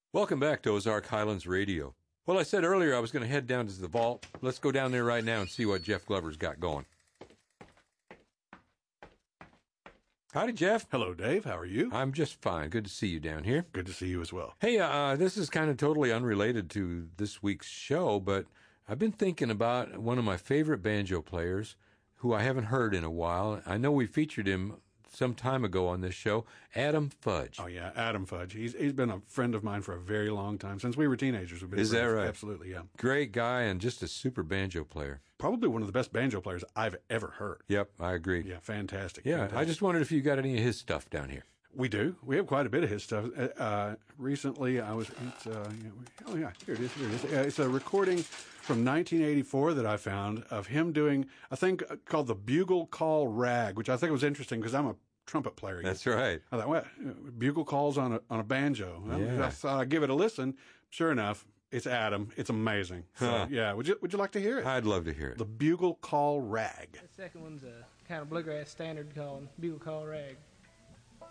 Welcome back to Ozark Highlands Radio. Well, I said earlier I was going to head down to the vault. Let's go down there right now and see what Jeff Glover's got going. Howdy, Jeff. Hello, Dave. How are you? I'm just fine. Good to see you down here. Good to see you as well. Hey, this is kind of totally unrelated to this week's show, but I've been thinking about one of my favorite banjo players who I haven't heard in a while. I know we featured him some time ago on this show, Adam Fudge. Oh, yeah, Adam Fudge. He's been a friend of mine for a very long time. Since we were teenagers. We've been Is friends. that right? Absolutely, yeah. Great guy and just a super banjo player. Probably one of the best banjo players I've ever heard. Yep, I agree. Yeah, fantastic. Yeah, fantastic. I just wondered if you got any of his stuff down here. We do. We have quite a bit of his stuff. Recently, here it is. It's a recording from 1984 that I found of him doing a thing called the Bugle Call Rag, which I think was interesting because I'm a trumpet player. That's right. I thought, what? Bugle calls on a banjo. Yeah. I thought I'd give it a listen. Sure enough, it's Adam. It's amazing. So, yeah. Would you like to hear it? I'd love to hear it. The Bugle Call Rag. The second one's a kind of bluegrass standard called Bugle Call Rag.